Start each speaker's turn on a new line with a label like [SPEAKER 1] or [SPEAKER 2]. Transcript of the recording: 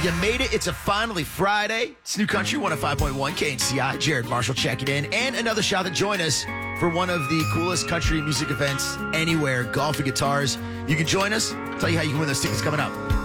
[SPEAKER 1] You made it. It's a finally Friday. It's New Country 105.1 KNCI. Jared Marshall checking in. And another shot to join us for one of the coolest country music events anywhere, Golf and Guitars. You can join us. I'll tell you how you can win those tickets coming up.